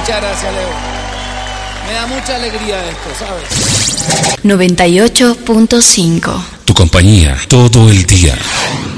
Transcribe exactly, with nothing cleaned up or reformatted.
Muchas gracias, Leo. Me da mucha alegría esto, ¿sabes? noventa y ocho punto cinco. Tu compañía todo el día.